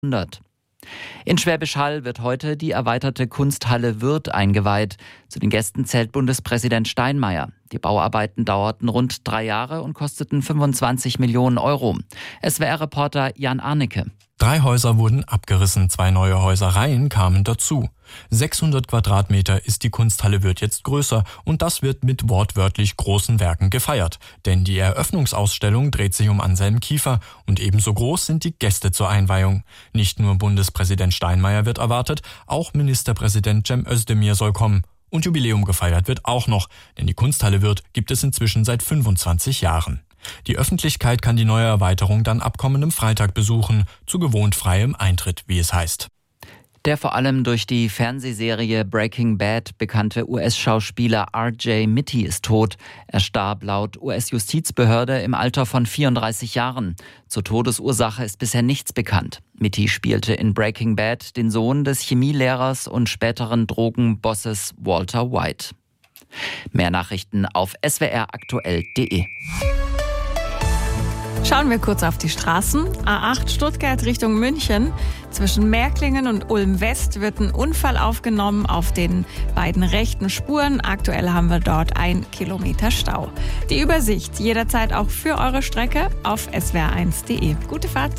100. In Schwäbisch Hall wird heute die erweiterte Kunsthalle Würth eingeweiht. Zu den Gästen zählt Bundespräsident Steinmeier. Die Bauarbeiten dauerten rund 3 Jahre und kosteten 25 Millionen Euro. SWR-Reporter Jan Arnecke. 3 Häuser wurden abgerissen, 2 neue Häusereien kamen dazu. 600 Quadratmeter ist die Kunsthalle Würth jetzt größer und das wird mit wortwörtlich großen Werken gefeiert. Denn die Eröffnungsausstellung dreht sich um Anselm Kiefer und ebenso groß sind die Gäste zur Einweihung. Nicht nur Bundespräsident Steinmeier wird erwartet, auch Ministerpräsident Cem Özdemir soll kommen. Und Jubiläum gefeiert wird auch noch, denn die Kunsthalle Würth gibt es inzwischen seit 25 Jahren. Die Öffentlichkeit kann die neue Erweiterung dann ab kommendem Freitag besuchen, zu gewohnt freiem Eintritt, wie es heißt. Der vor allem durch die Fernsehserie Breaking Bad bekannte US-Schauspieler R.J. Mitte ist tot. Er starb laut US-Justizbehörde im Alter von 34 Jahren. Zur Todesursache ist bisher nichts bekannt. Mitte spielte in Breaking Bad den Sohn des Chemielehrers und späteren Drogenbosses Walter White. Mehr Nachrichten auf swraktuell.de. Schauen wir kurz auf die Straßen. A8 Stuttgart Richtung München. Zwischen Märklingen und Ulm-West wird ein Unfall aufgenommen auf den beiden rechten Spuren. Aktuell haben wir dort 1 Kilometer Stau. Die Übersicht jederzeit auch für eure Strecke auf swr1.de. Gute Fahrt!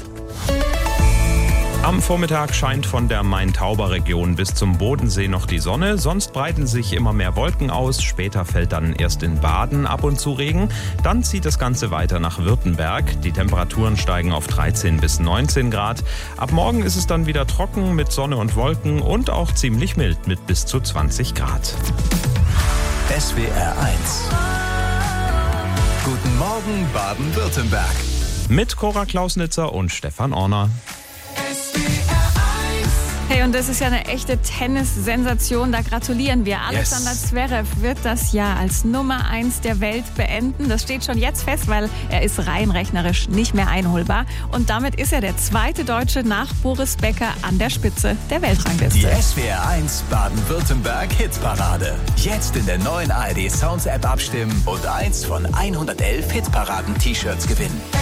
Am Vormittag scheint von der Main-Tauber-Region bis zum Bodensee noch die Sonne. Sonst breiten sich immer mehr Wolken aus. Später fällt dann erst in Baden ab und zu Regen. Dann zieht das Ganze weiter nach Württemberg. Die Temperaturen steigen auf 13 bis 19 Grad. Ab morgen ist es dann wieder trocken mit Sonne und Wolken und auch ziemlich mild mit bis zu 20 Grad. SWR 1. Guten Morgen, Baden-Württemberg. Mit Cora Klausnitzer und Stefan Orner. Hey, und das ist ja eine echte Tennis-Sensation, da gratulieren wir. Alexander Zverev wird das Jahr als Nummer 1 der Welt beenden. Das steht schon jetzt fest, weil er ist rein rechnerisch nicht mehr einholbar. Und damit ist er der 2. Deutsche nach Boris Becker an der Spitze der Weltrangliste. Die SWR 1 Baden-Württemberg Hitparade. Jetzt in der neuen ARD Sounds App abstimmen und 1 von 111 Hitparaden-T-Shirts gewinnen.